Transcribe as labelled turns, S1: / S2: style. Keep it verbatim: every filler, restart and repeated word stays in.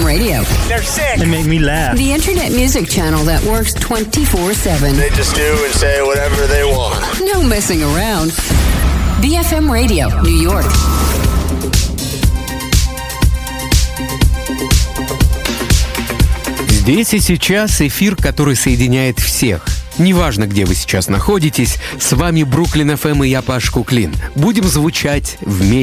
S1: Radio.
S2: They're sick.
S3: They make me laugh.
S1: The internet music channel that works twenty-four seven.
S4: They just do and say whatever they want.
S1: No messing around. би эф эм Radio, New York.
S5: Здесь и сейчас эфир, который соединяет всех. Неважно, где вы сейчас находитесь, с вами Бруклин эф эм и я, Паш Куклин. Будем звучать вместе.